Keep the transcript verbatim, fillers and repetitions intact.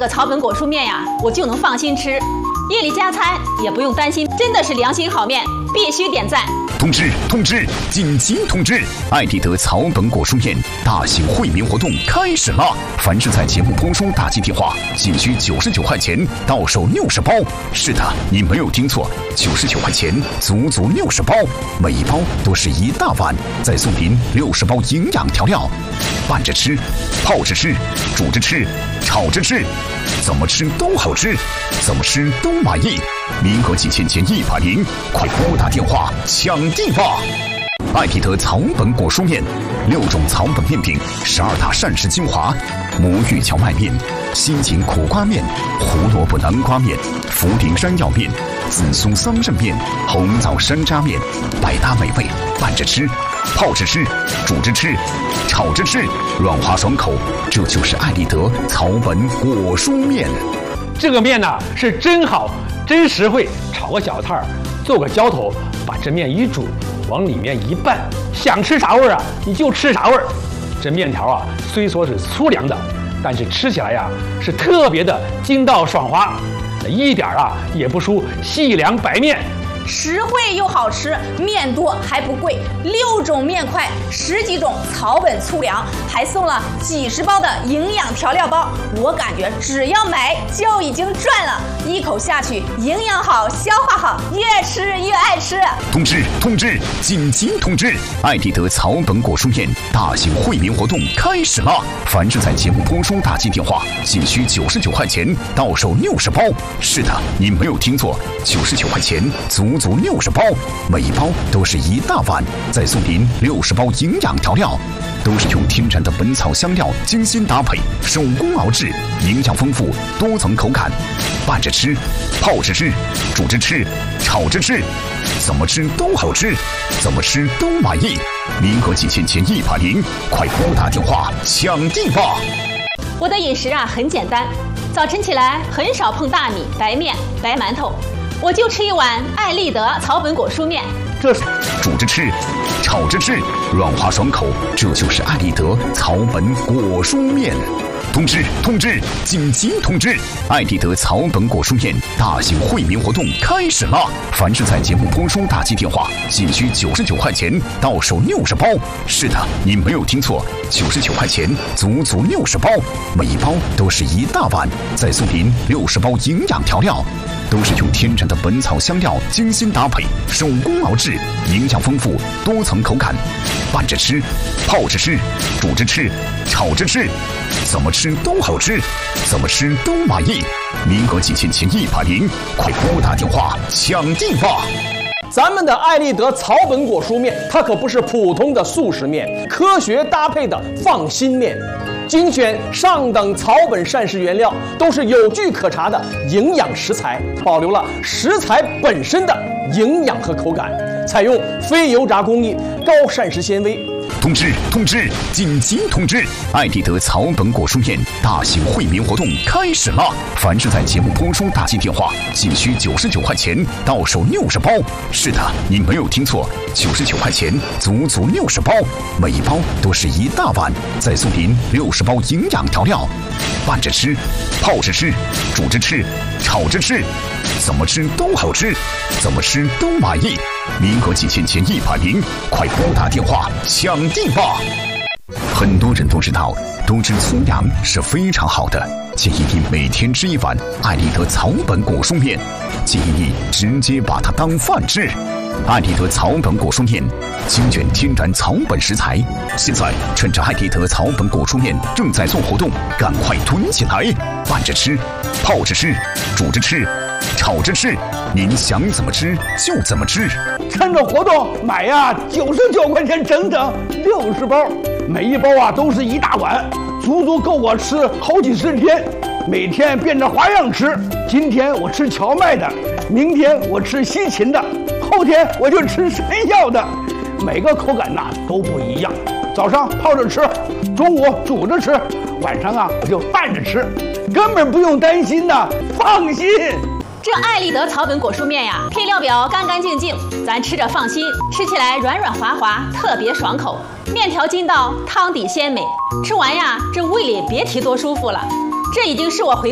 个草本果蔬面呀，我就能放心吃，夜里加餐也不用担心，真的是良心好面，必须点赞。 通知通知，紧急通知！爱地德草本果蔬面大型惠民活动开始了！凡是在节目播出打进电话，仅需九十九块钱，到手六十包。是的，你没有听错，九十九块钱，足足六十包，每一包都是一大碗，再送您六十包营养调料，拌着吃，泡着吃，煮着吃，炒着吃，怎么吃都好吃，怎么吃都满意。名额仅限前一百名，快拨打电话抢地吧！爱地德草本果蔬面，六种草本面品，十二大膳食精华：魔芋荞麦面、新锦苦瓜面、胡萝卜南瓜面、茯苓山药面、紫苏桑葚面、红枣山楂面，百搭美味，拌着吃，泡着吃，煮着吃，炒着吃，软滑爽口，这就是爱地德草本果蔬面。 这个面呢是真好，真实惠，炒个小菜儿，做个浇头，把这面一煮，往里面一拌，想吃啥味儿啊你就吃啥味儿。这面条啊虽说是粗粮的，但是吃起来呀是特别的筋道爽滑，一点啊也不输细粮白面。 实惠又好吃，面多还不贵，六种面块，十几种草本粗粮，还送了几十包的营养调料包。我感觉只要买就已经赚了，一口下去，营养好，消化好，越吃越爱吃。 通知通知，紧急通知！爱地德草本果蔬面大型惠民活动开始了！凡是在节目播出打进电话，仅需九十九块钱，到手六十包。是的，你没有听错，九十九块钱，足足六十包，每一包都是一大碗，再送您六十包营养调料，都是用天然的本草香料精心搭配，手工熬制，营养丰富，多层口感，拌着吃，泡着吃，煮着吃，炒着吃，怎么吃都好吃，怎么吃都满意。名额仅限前一百名，快拨打电话抢地吧！ 我的饮食啊很简单，早晨起来很少碰大米、白面、白馒头，我就吃一碗爱立德草本果蔬面。 这是煮着吃，炒着吃，软滑爽口，这就是爱立德草本果蔬面。通知通知，紧急通知！爱地德草本果蔬面大型惠民活动开始了！凡是在节目播出打进电话，仅需九十九块钱，到手六十包。是的，你没有听错，九十九块钱，足足六十包，每一包都是一大碗，再送您六十包营养调料，都是用天然的本草香料精心搭配，手工熬制，营养丰富，多层口感，拌着吃，泡着吃，煮着吃，炒着吃，怎么吃都好吃，怎么吃都满意。名额仅限前一百名，快拨打电话抢地吧！ 咱们的爱立德草本果蔬面，它可不是普通的速食面，科学搭配的放心面，精选上等草本膳食原料，都是有据可查的营养食材，保留了食材本身的营养和口感，采用非油炸工艺，高膳食纤维。 通知通知，紧急通知！爱地德草本果蔬面大型惠民活动开始了！凡是在节目播出打进电话，仅需九十九块钱，到手六十包。是的，你没有听错，九十九块钱，足足六十包，每一包都是一大碗，再送您六十包营养调料，拌着吃，泡着吃，煮着吃，炒着吃，怎么吃都好吃，怎么吃都满意。名额仅限前一百名，快拨打电话抢地吧！很多人都知道，多吃粗粮是非常好的，建议你每天吃一碗爱立德草本果蔬面，建议你直接把它当饭吃。爱立德草本果蔬面精选天然草本食材，现在趁着爱立德草本果蔬面正在做活动，赶快囤起来，拌着吃，泡着吃，煮着吃，炒着吃，您想怎么吃就怎么吃。 趁着活动买呀，九十九块钱整整六十包，每一包啊都是一大碗，足足够我吃好几十天。每天变着花样吃，今天我吃荞麦的，明天我吃西芹的，后天我就吃山药的，每个口感呐都不一样。早上泡着吃，中午煮着吃，晚上啊我就拌着吃，根本不用担心的，放心。 这爱立德草本果蔬面呀，配料表干干净净，咱吃着放心，吃起来软软滑滑，特别爽口。面条筋道，汤底鲜美，吃完呀，这胃里别提多舒服了。这已经是我回